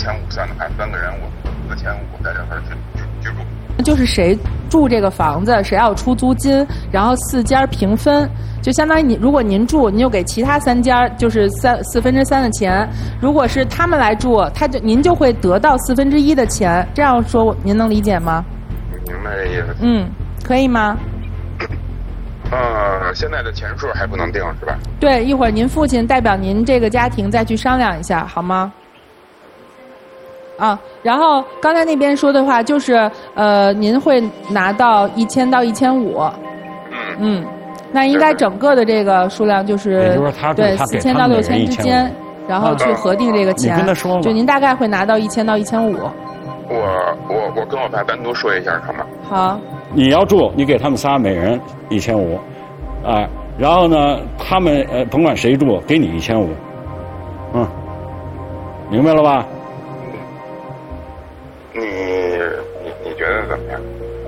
1500算的话，3个人我4500在这块居住。 就是谁住这个房子，谁要出租金，然后4家平分，就相当于如果您住，您就给其他3家就是3/4的钱；如果是他们来住，您就会得到1/4的钱。这样说您能理解吗？ 明白这意思。 嗯，可以吗？ 现在的钱数还不能定是吧？ 对，一会儿您父亲代表您这个家庭再去商量一下，好吗？啊，然后刚才那边说的话就是，您会拿到1000到1500，那应该整个的这个数量就是对4000到6000之间，然后去核定这个钱。 你跟他说， 就您大概会拿到1000到1500。 我跟我爸单独说一下，好吗？ 好。 你要住，你给他们仨每人1500，然后呢，他们甭管谁住，给你1500，明白了吧？ 你觉得怎么样？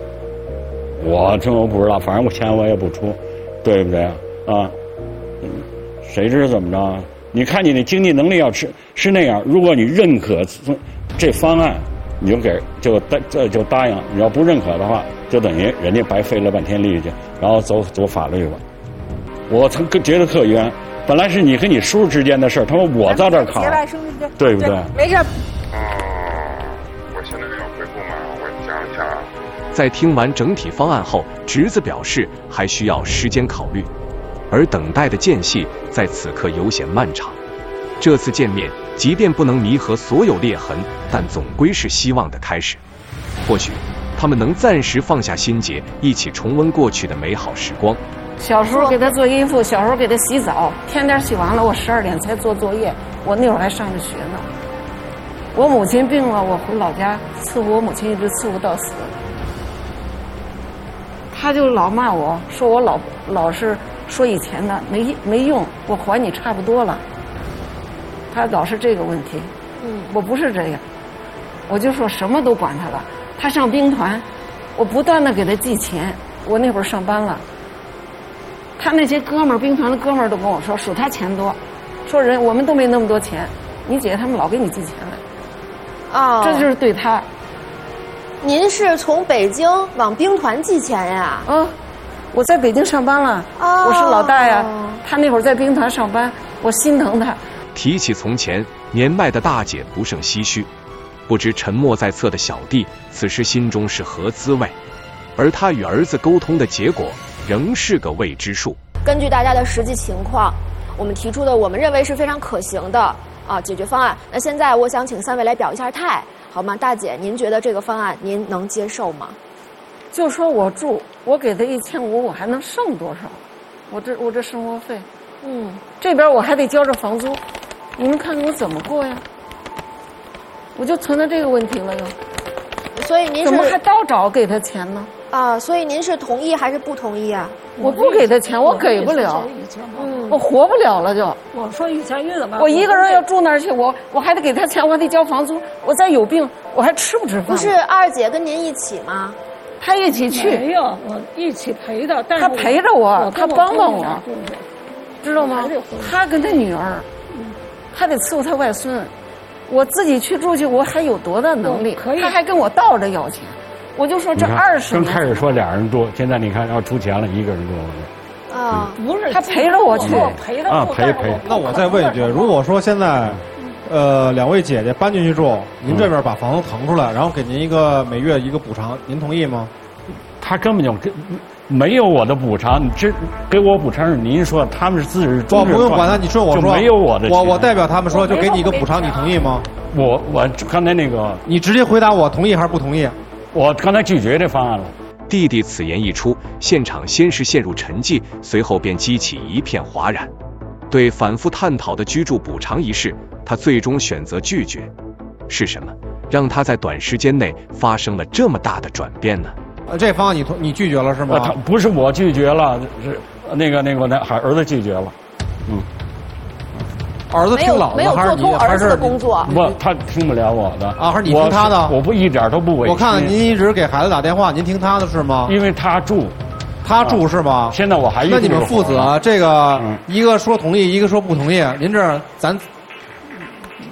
我不知道，反正我钱我也不出，对不对啊？谁知怎么着？你看你的经济能力要是那样，如果你认可这方案，你就答应；你要不认可的话，就等于人家白费了半天力气，然后走法律吧。我觉得特冤，本来是你跟你叔叔之间的事儿，他说我在这儿考，对不对？ 没事。 我现在要回复吗？我想一想。 在听完整体方案后，侄子表示还需要时间考虑，而等待的间隙在此刻尤显漫长。这次见面，即便不能弥合所有裂痕，但总归是希望的开始。或许他们能暂时放下心结，一起重温过去的美好时光。 小时候给他做衣服，小时候给他洗澡，天天洗完了，我12点才做作业。我那会儿还上着学呢。我母亲病了，我回老家伺候我母亲，一直伺候到死。他就老骂我说我老是说以前的没用，我还你差不多了。他老是这个问题。我不是这样，我就说什么都管他了。他上兵团，我不断的给他寄钱。我那会儿上班了。他那些兵团的哥们儿都跟我说，数他钱多，说我们都没那么多钱，你姐他们老给你寄钱来，这就是对他。 您是从北京往兵团寄钱呀？ 我在北京上班了，我是老大呀。他那会儿在兵团上班，我心疼他。 提起从前，年迈的大姐不胜唏嘘，不知沉默在侧的小弟此时心中是何滋味，而他与儿子沟通的结果仍是个未知数。 根据大家的实际情况，我们提出的我们认为是非常可行的解决方案。那现在我想请3位来表一下态，好吗？大姐，您觉得这个方案您能接受吗？ 就说我住，我给他1500，我还能剩多少？我这生活费，这边我还得交着房租，你们看看我怎么过呀？我就存在这个问题了又。 所以您怎么还倒找给他钱呢？ 所以您是同意还是不同意啊？ 我不给他钱，我给不了，我活不了了就。 我说以前日子嘛， 我一个人要住那儿去，我还得给他钱，我还得交房租，我再有病，我还吃不吃饭？ 不是二姐跟您一起吗？ 他一起去。 没有，我一起陪的，但是他陪着我，他帮帮我，知道吗？他跟他女儿，还得伺候他外孙。我自己去住去，我还有多大能力？他还跟我倒着要钱。我就说这20年， 刚开始说2人住，现在你看要出钱了，1个人住了。不是他陪着我去， 陪着陪。 那我再问一句，如果说现在，2位姐姐搬进去住，您这边把房子腾出来，然后给您每月一个补偿，您同意吗？ 他根本就没有我的补偿，你这给我补偿是您说，他们是自始终不用管他，你说我说没有我的， 我代表他们说就给你一个补偿，你同意吗？ 我刚才那个， 你直接回答我同意还是不同意？ 我刚才拒绝这方案了。 弟弟此言一出，现场先是陷入沉寂，随后便激起一片哗然。对反复探讨的居住补偿一事，他最终选择拒绝。是什么让他在短时间内发生了这么大的转变呢？ 这方案你拒绝了是吗？ 不是我拒绝了，是那儿子拒绝了。 儿子听老的没有做通儿子的工作。 不，他听不了我的还是你听他的？ 我不一点都不委屈。 我看您一直给孩子打电话，您听他的是吗？ 因为他住是吗？ 现在我还那你们父子这个一个说同意，一个说不同意，您这咱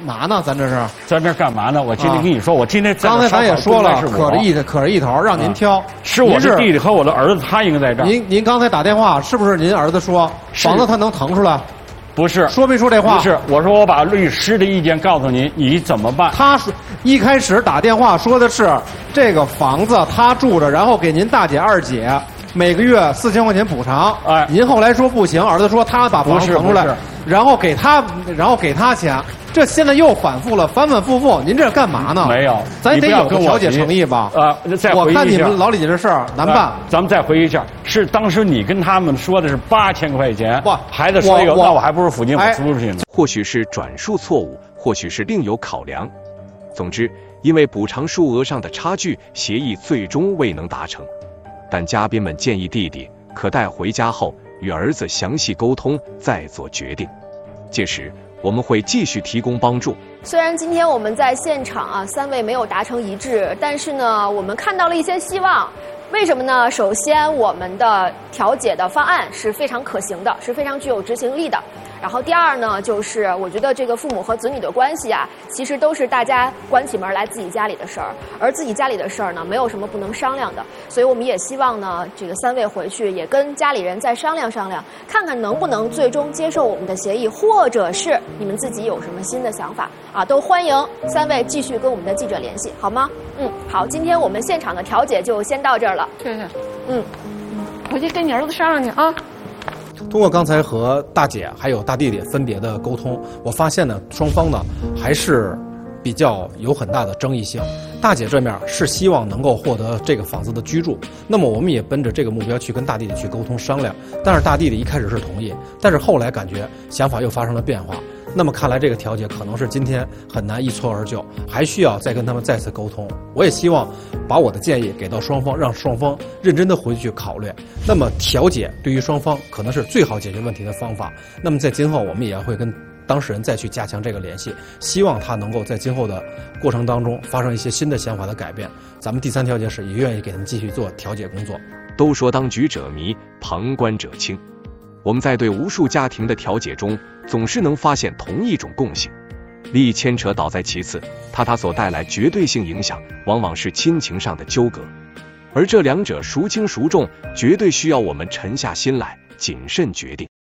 嘛呢？咱这是在这干嘛呢？我今天跟你说，我今天刚才咱也说了，可着一头，让您挑。 是我的弟弟和我的儿子，他应该在这儿。 您刚才打电话，是不是您儿子说房子他能腾出来？ 不是， 说没说这话？ 不是，我说我把律师的意见告诉您，你怎么办？ 他说一开始打电话说的是这个房子他住着，然后给您大姐二姐每个月4000块钱补偿。 哎， 您后来说不行，儿子说他把房子腾出来，然后给他钱。这现在又反复了，反复复，您这干嘛呢？ 没有， 咱得有个调解诚意吧？ 再回忆一下， 我看你们老李家这事儿难办。 咱们再回忆一下，是当时你跟他们说的是8000块钱， 不， 孩子说一个，那我还不如附近我租出去呢。 或许是转述错误，或许是另有考量。总之，因为补偿数额上的差距，协议最终未能达成。但嘉宾们建议弟弟可待回家后与儿子详细沟通，再做决定。届时我们会继续提供帮助。 虽然今天我们在现场3位没有达成一致，但是呢，我们看到了一些希望。为什么呢？首先，我们的调解的方案是非常可行的，是非常具有执行力的。然后第二呢，就是我觉得这个父母和子女的关系啊，其实都是大家关起门来自己家里的事儿，而自己家里的事儿呢，没有什么不能商量的。所以我们也希望呢，这个3位回去也跟家里人再商量商量，看看能不能最终接受我们的协议，或者是你们自己有什么新的想法啊，都欢迎3位继续跟我们的记者联系，好吗？好，今天我们现场的调解就先到这儿了。 对，回去跟你儿子商量去啊。 通过刚才和大姐还有大弟弟分别的沟通，我发现呢，双方呢还是比较有很大的争议性。大姐这面是希望能够获得这个房子的居住，那么我们也奔着这个目标去跟大弟弟去沟通商量。但是大弟弟一开始是同意，但是后来感觉想法又发生了变化。那么看来这个调解可能是今天很难一蹴而就，还需要再跟他们再次沟通。我也希望把我的建议给到双方，让双方认真的回去考虑。那么调解对于双方可能是最好解决问题的方法。那么在今后我们也会跟当事人再去加强这个联系，希望他能够在今后的过程当中发生一些新的想法的改变。咱们第3调解室也愿意给他们继续做调解工作。 都说当局者迷，旁观者清。我们在对无数家庭的调解中，总是能发现同一种共性：利益牵扯倒在其次，它所带来绝对性影响，往往是亲情上的纠葛。而这两者孰轻孰重，绝对需要我们沉下心来，谨慎决定。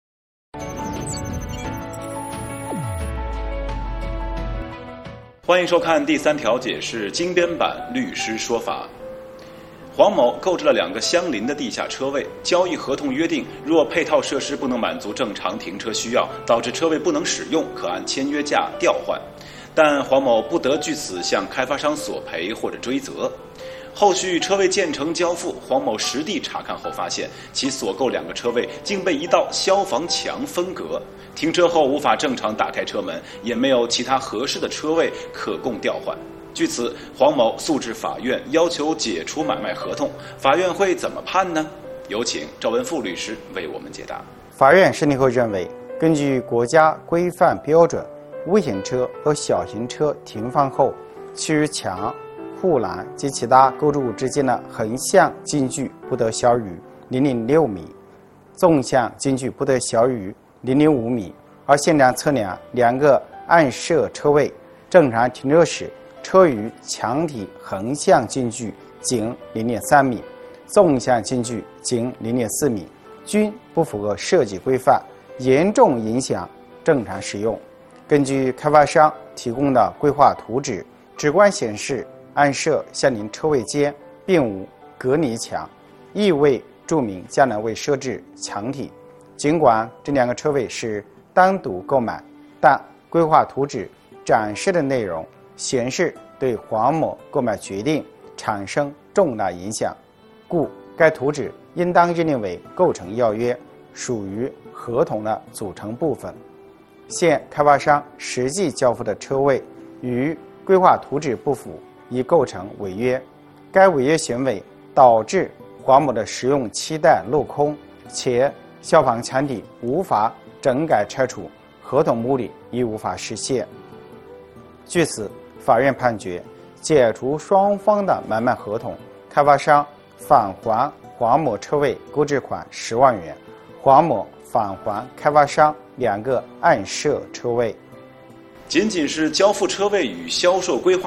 欢迎收看第3调解室精编版律师说法。黄某购置了2个相邻的地下车位，交易合同约定，若配套设施不能满足正常停车需要，导致车位不能使用，可按签约价调换。但黄某不得据此向开发商索赔或者追责。后续车位建成交付，黄某实地查看后发现，其所购2个车位竟被一道消防墙分隔，停车后无法正常打开车门，也没有其他合适的车位可供调换。据此，黄某诉至法院，要求解除买卖合同。法院会怎么判呢？有请赵文富律师为我们解答。 法院审理后认为，根据国家规范标准，微型车和小型车停放后，其余墙、护栏及其他构筑物之间的横向间距不得小于0.06米，纵向间距不得小于0.05米。而现场测量2个暗设车位正常停车时，车与墙体横向间距仅0.3米，纵向间距仅0.4米，均不符合设计规范，严重影响正常使用。根据开发商提供的规划图纸，直观显示暗设相邻车位间并无隔离墙，亦未注明将来未设置墙体。尽管这2个车位是单独购买，但规划图纸展示的内容显示对黄某购买决定产生重大影响，故该图纸应当认定为构成要约，属于合同的组成部分。现开发商实际交付的车位与规划图纸不符，已构成违约。该违约行为导致黄某的使用期待落空，且消防墙体无法整改拆除，合同目的亦无法实现。据此，法院判决解除双方的买卖合同，开发商返还黄某车位购置款10万元，黄某返还开发商2个暗设车位。 仅仅是交付车位与销售规划